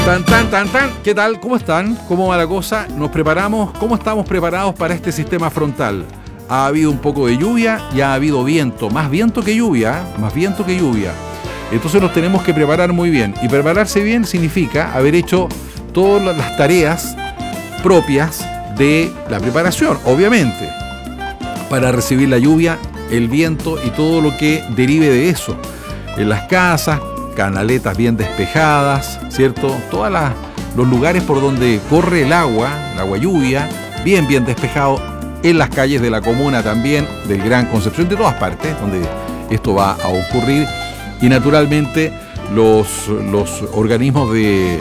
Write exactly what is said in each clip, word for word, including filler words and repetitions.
Tan, tan, tan, tan. ¿Qué tal? ¿Cómo están? ¿Cómo va la cosa? ¿Nos preparamos? ¿Cómo estamos preparados para este sistema frontal? Ha habido un poco de lluvia y ha habido viento. Más viento que lluvia, ¿eh? Más viento que lluvia. Entonces nos tenemos que preparar muy bien. Y prepararse bien significa haber hecho todas las tareas propias de la preparación, obviamente, para recibir la lluvia, el viento y todo lo que derive de eso. En las casas, canaletas bien despejadas, ¿cierto? Todos los lugares por donde corre el agua, el agua lluvia, bien, bien despejado. En las calles de la comuna también, del Gran Concepción, de todas partes donde esto va a ocurrir. Y naturalmente los, los organismos de,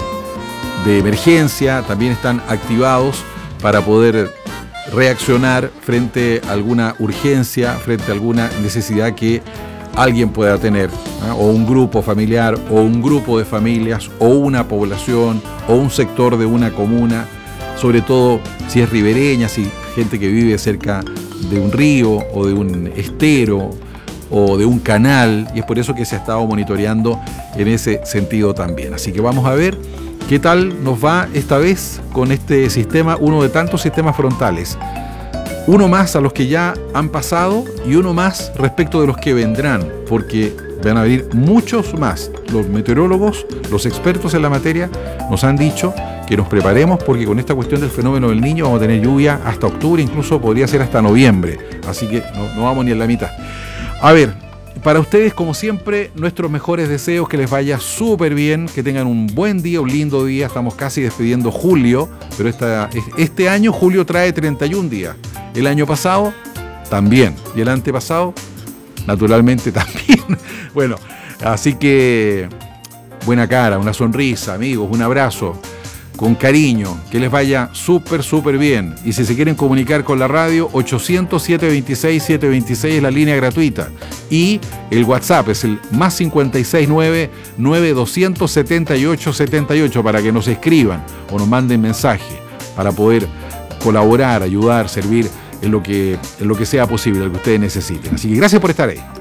de emergencia también están activados para poder reaccionar frente a alguna urgencia, frente a alguna necesidad que alguien pueda tener, ¿no? O un grupo familiar, o un grupo de familias, o una población, o un sector de una comuna, sobre todo si es ribereña, si gente que vive cerca de un río, o de un estero, o de un canal, y es por eso que se ha estado monitoreando en ese sentido también. Así que vamos a ver qué tal nos va esta vez con este sistema, uno de tantos sistemas frontales. Uno más a los que ya han pasado y uno más respecto de los que vendrán, porque van a venir muchos más. Los meteorólogos, los expertos en la materia, nos han dicho que nos preparemos porque con esta cuestión del fenómeno del Niño vamos a tener lluvia hasta octubre, incluso podría ser hasta noviembre. Así que no, no vamos ni en la mitad. A ver, para ustedes, como siempre, nuestros mejores deseos, que les vaya súper bien, que tengan un buen día, un lindo día. Estamos casi despidiendo julio, pero esta, este año julio trae treinta y un días. El año pasado también, y el antepasado naturalmente también. Bueno, así que buena cara, una sonrisa, amigos, un abrazo, con cariño, que les vaya súper, súper bien. Y si se quieren comunicar con la radio, ochocientos, setecientos veintiséis, setecientos veintiséis es la línea gratuita. Y el WhatsApp es el más cincuenta y seis nueve, nueve doscientos setenta y ocho setenta y ocho para que nos escriban o nos manden mensaje para poder colaborar, ayudar, servir en lo que, en lo que sea posible, lo que ustedes necesiten. Así que gracias por estar ahí.